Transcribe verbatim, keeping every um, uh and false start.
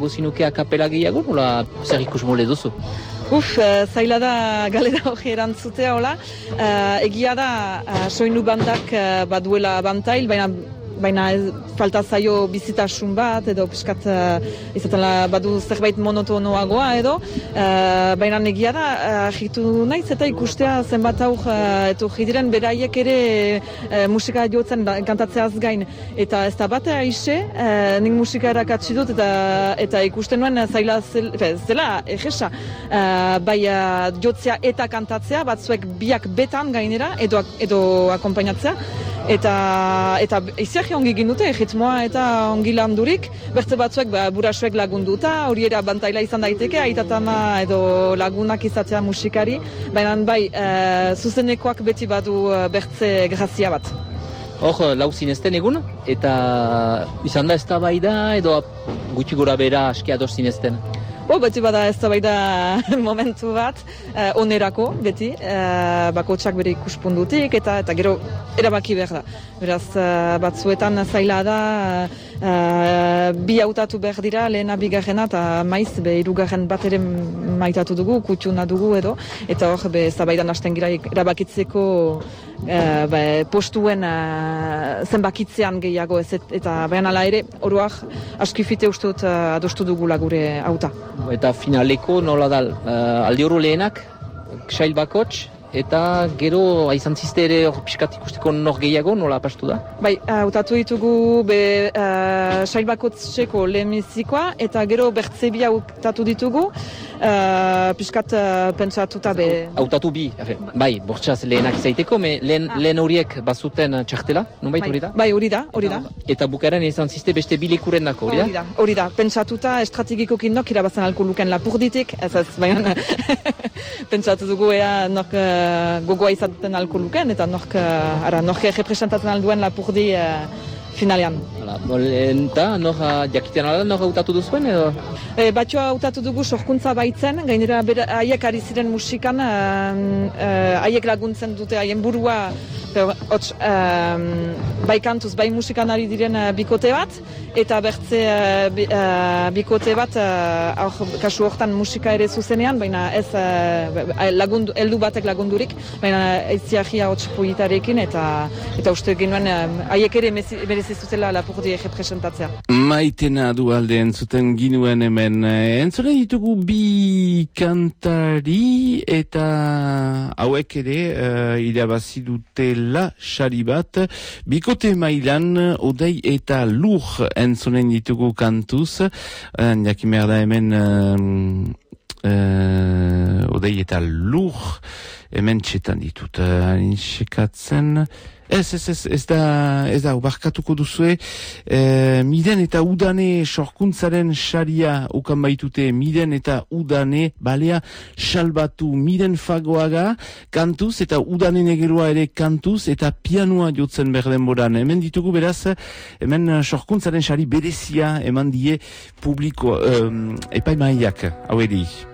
Gozinuke akapela gehiago, nola zer ikus mole duzu? Uf, uh, zaila da galera hori erantzutea, hola. Uh, egia da, uh, soinu bandak uh, baduela bantail, baina baina ez, falta zaio bizitasun bat, edo piskat uh, izaten badu zerbait monotonoagoa, edo uh, baina egia da, ahitu uh, naiz eta ikustea zenbat aur uh, etorri diren beraiek ere uh, musika jotzen kantatzeaz gain, eta ez da batea ise, uh, nik musika erakatsi dut, eta, eta ikusten nuen zaila zel, fe, zela egesa, uh, bai uh, jotzea eta kantatzea, batzuek biak betan gainera, edo, edo akompainatzea, eta eta iziak ongi gindute, ritmoa eta ongi landurik, bertze batzuek ba, burasuek lagunduta, hori era bantaila izan daiteke, aitatama edo lagunak izatea musikari, baina bai, e, zuzenekoak beti badu bertze grazia bat. Hor, lau zinezten egun, eta izan da ez da bai da, edo gutxi gora bera aski ados zinezten? Bo, beti bada ez da bai da momentu bat, eh, onerako, beti, eh, bakotsak bere ikuspundutik, eta eta gero erabaki behar da. Beraz, eh, batzuetan zaila da, eh, bi hautatu behar dira, lehena bigarrena, eta maiz, be, hirugarren bat ere maitatu dugu, kutxuna dugu edo, eta hor, be, zabaidan hasten gira erabakitzeko eh, be, postuen eh, zenbakitzean gehiago ez, eta baina ala ere, oroak askifite ustut eh, adostu dugula gure hauta. Eta finaleko nola da, uh, aldi hori lehenak, sail bakots, eta gero aizan ziste ere hor piskat ikusteko nor gehiago, nola pastu da? Bai, hautatu ditugu be, uh, sail bakotseko lehenbizikoa, eta gero bertzebia hautatu ditugu, uh, piskat uh, pentsatuta be... Hautatu bi, bai, bortxaz lehenak izaiteko, me lehen, ah. lehen horiek bazuten txartela, nonbait hori da? Bai, hori da, hori da. Eta bukaren izan ziste beste bilekuren dako, hori da? Hori da, pentsatuta estrategiko kindok irabazan alko luken lapurditik, ez ez, baina pentsatu dugu ea nok uh, gogoa izaten alko luken, eta nork, uh, ara, nork representatzen alduen lapurdi uh, finalean. Eta nor jakitean ala, nor hautatu duzuen edo? E, Batxoa hautatu dugu sorkuntza baitzen, gainera haiek ari ziren musikan, haiek uh, uh, laguntzen dute haien burua, hots, um, bai kantuz, bai musikan ari diren uh, bikote bat, eta bertze uh, bi, uh, bikote bat, uh, aur, kasu hortan musika ere zuzenean, baina ez uh, lagundu, eldu batek lagundurik, baina ez ziagia hots poitarekin, eta, eta uste genuen haiek uh, ere merezi zutela lapurdi representatzea. Maitena du alde entzuten ginuen hemen. Entzuten ditugu bi kantari eta hauek ere uh, irabazi dutela sari bat. Bikote mailan odei eta lur entzunen ditugu kantuz. Uh, Jakimer da hemen uh, uh, odei eta lur hemen txetan ditut. Uh, Inxekatzen... Ez, ez, ez, ez da, ez da, barkatuko duzue, e, miden eta udane sorkuntzaren saria ukan baitute, miden eta udane balea salbatu, miden fagoaga kantuz eta udane negeroa ere kantuz eta pianoa jotzen berden boran. Hemen ditugu beraz, hemen sorkuntzaren sari berezia eman die publiko, um, epaimaiak, hau eri.